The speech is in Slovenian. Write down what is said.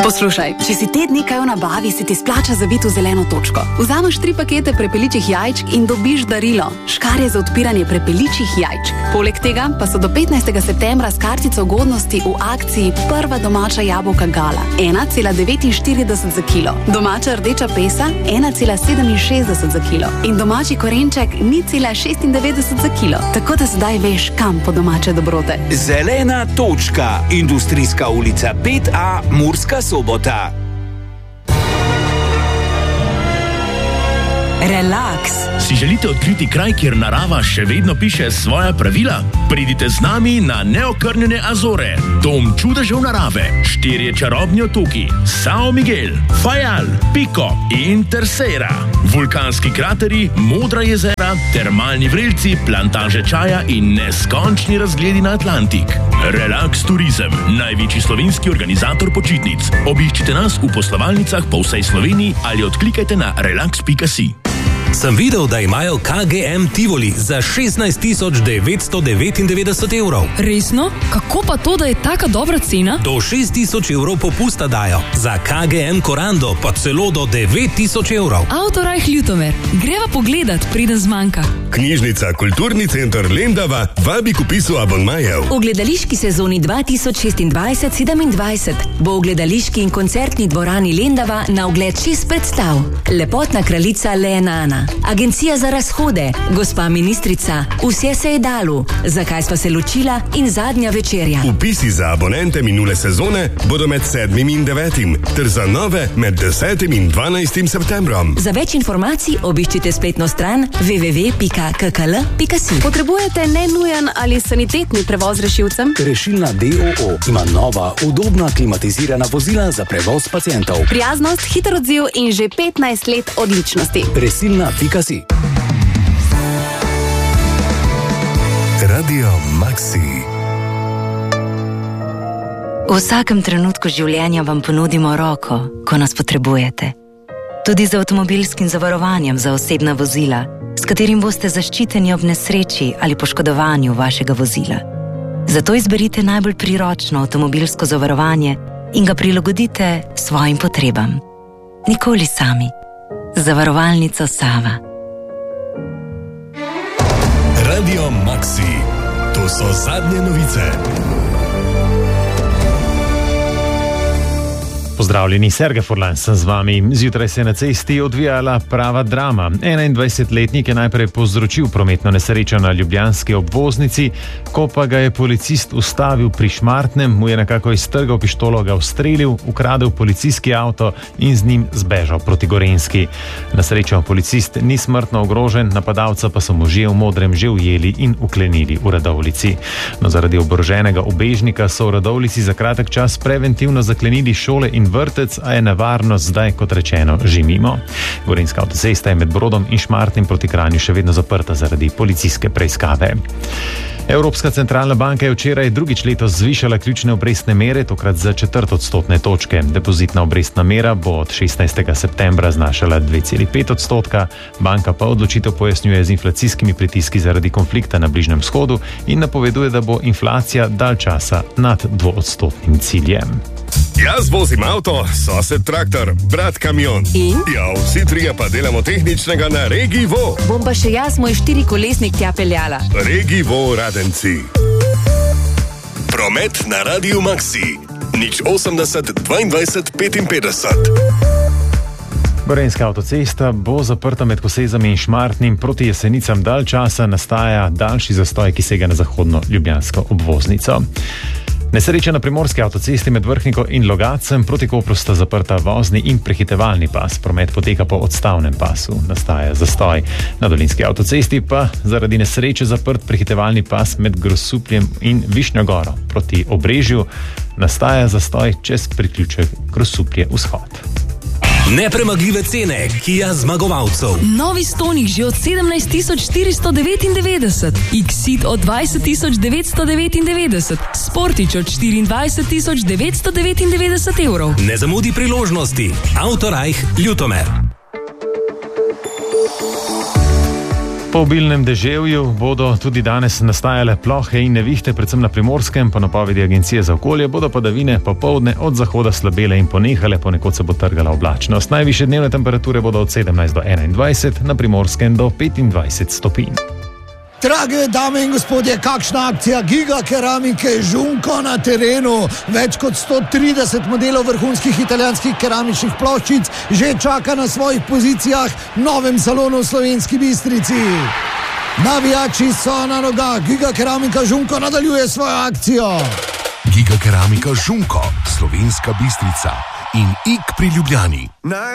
Poslušaj, če si te dni kaj v nabavi, se ti splača zabiti v zeleno točko. Vzameš 3 pakete prepeličjih jajčk in dobiš darilo. Škarje za odpiranje prepeličjih jajčk. Poleg tega pa so do 15. septembra s kartico ugodnosti v akciji prva domača jabolka Gala 1,49 za kilo. Domača rdeča pesa 1,67 za kilo. In domači korenček 0,96 za kilo. Tako da sedaj veš, kam po domače dobrote. Zelena točka. Industrijska ulica 5A, Murska Sobota. Relaks. Si želite odkriti kraj, kjer narava še vedno piše svoja pravila? Pridite z nami na neokrnjene Azore, dom čudežev narave, 4 čarobni otoki, São Miguel, Fajal, Pico in Terceira, vulkanski krateri, modra jezera, termalni vrelci, plantaže čaja in neskončni razgledi na Atlantik. Relax Turizem, največji slovenski organizator počitnic. Obiščite nas v poslovalnicah po vsej Sloveniji ali odklikajte na relax.si. Sem videl, da imajo KGM Tivoli za 16.999 evrov. Resno? Kako pa to, da je taka dobra cena? Do 6.000 evrov popusta dajo. Za KGM Korando pa celo do 9.000 evrov. Autorajh Ljutomer. Greva pogledat, preden zmanjka. Knjižnica Kulturni center Lendava vabi k vpisu abonmajev. V gledališki sezoni 2026-27 bo v gledališki in koncertni dvorani Lendava na ogled 6 predstav. Lepotna kraljica Leenana, Agencija za razhode, Gospa ministrica, Vse se je dalo, Zakaj sva se ločila in Zadnja večerja. Vpisi za abonente minule sezone bodo med 7. in 9. ter za nove med 10. in 12. septembrom. Za več informacij obiščite spletno stran www.kkl.si. Potrebujete nenujen ali sanitetni prevoz rešilcem? Rešilna DOO ima nova, udobna klimatizirana vozila za prevoz pacientov. Prijaznost, hiter odziv in že 15 let odličnosti. Resilna.si. Radio Maxi. V vsakem trenutku življenja vam ponudimo roko, ko nas potrebujete. Tudi z avtomobilskim zavarovanjem za osebna vozila, s katerim boste zaščiteni ob nesreči ali poškodovanju vašega vozila. Zato izberite najbolj priročno avtomobilsko zavarovanje in ga prilagodite svojim potrebam. Nikoli sami. Zavarovalnica Sava. Radio Maxi. To so zadnje novice. Pozdravljeni, Sergej Furlan sem z vami. Zjutraj se je na cesti odvijala prava drama. 21-letnik je najprej povzročil prometno nesrečo na ljubljanski obvoznici, ko pa ga je policist ustavil pri Šmartnem, mu je nekako iztrgal pištolo, ga ustrelil, ukradel policijski avto in z njim zbežal proti Gorenjski. Na srečo policist ni smrtno ogrožen, napadalca pa so možje v modrem že ujeli in uklenili v Radovljici. No, zaradi oboroženega ubežnika so v Radovljici za kratek čas preventivno zaklenili šole in vrtec, a je nevarnost zdaj, kot rečeno, že mimo. Gorenjska avtocesta je med Brodom in Šmartnim proti Kranju še vedno zaprta zaradi policijske preiskave. Evropska centralna banka je včeraj drugič letos zvišala ključne obrestne mere, tokrat za 4 odstotne točke. Depozitna obrestna mera bo od 16. septembra znašala 2,5 odstotka. Banka pa odločitev pojasnjuje z inflacijskimi pritiski zaradi konflikta na Bližnjem vzhodu in napoveduje, da bo inflacija dalj časa nad 2-odstotnim ciljem. Jaz vozim avto, sosed traktor, brat kamion. In? Ja, vsi trije pa delamo tehničnega na Regivo. Bom pa še jaz moj 4-kolesnik tja peljala. Regivo Radenci. Promet na Radio Maxi. 080 22 55. Gorenjska avtocesta bo zaprta med Kosezami in Šmartnim, proti Jesenicam dalj časa nastaja daljši zastoj, ki sega na zahodno ljubljansko obvoznico. Nesreča na primorski avtocesti med Vrhniko in Logacem, proti Kopru sta zaprta vozni in prehitevalni pas. Promet poteka po odstavnem pasu, nastaja zastoj. Na dolinski avtocesti pa zaradi nesreče zaprt prehitevalni pas med Grosupljem in Višnjo Goro. Proti Obrežju nastaja zastoj čez priključek Grosuplje vzhod. Nepremagljive cene Kia zmagovalcev. Novi Stonic že od 17.499, X-Ceed od 20.999, Sportič od 24.999 evrov. Ne zamudi priložnosti. Autorajh Ljutomer. Po obilnem deževju bodo tudi danes nastajale plohe in nevihte, predvsem na Primorskem. Po napovedi Agencije za okolje bodo padavine popoldne od zahoda slabele in ponehale, ponekod se bo trgala oblačnost. Najvišje dnevne temperature bodo od 17 do 21, na Primorskem do 25 stopinj. Drage dame in gospodje, kakšna akcija Giga Keramike Žunko na terenu. Več kot 130 modelov vrhunskih italijanskih keramičnih ploščic že čaka na svojih pozicijah v novem salonu v Slovenski Bistrici. Navijači so na nogah, Giga Keramika Žunko nadaljuje svojo akcijo. Giga Keramika Žunko, Slovenska Bistrica in Ik pri Ljubljani.